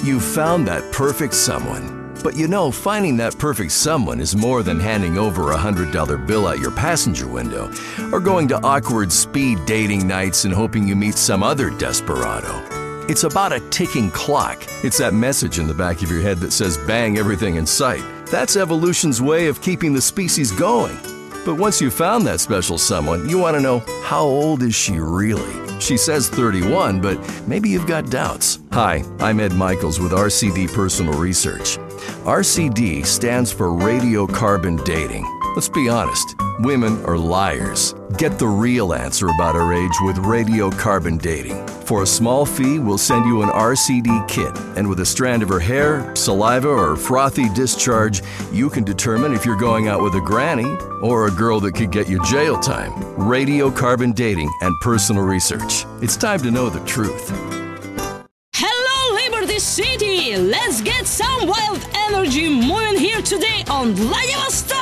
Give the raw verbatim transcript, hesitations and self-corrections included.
You've found that perfect someone. But you know, finding that perfect someone is more than handing over a one hundred dollar bill out your passenger window or going to awkward speed dating nights and hoping you meet some other desperado. It's about a ticking clock. It's that message in the back of your head that says bang everything in sight. That's evolution's way of keeping the species going. But once you've found that special someone, you want to know, how old is she really? She says thirty-one, but maybe you've got doubts. Hi, I'm Ed Michaels with R C D Personal Research. R C D stands for radiocarbon dating. Let's be honest, women are liars. Get the real answer about our age with radiocarbon dating. For a small fee, we'll send you an R C D kit, and with a strand of her hair, saliva, or frothy discharge, you can determine if you're going out with a granny or a girl that could get you jail time. Radiocarbon dating and personal research. It's time to know the truth. Hello, Liberty City! Let's get some wild energy moving here today on Vladivostok!